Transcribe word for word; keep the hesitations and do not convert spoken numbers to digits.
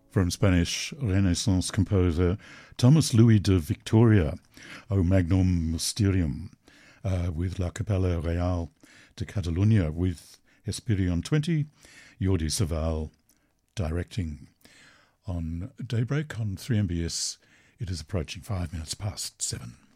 From Spanish Renaissance composer Thomas Louis de Victoria, O Magnum Mysterium, uh, with La Capella Real de Catalunya, with Hesperion twenty, Jordi Savall directing. On Daybreak on three M B S, it is approaching five minutes past seven.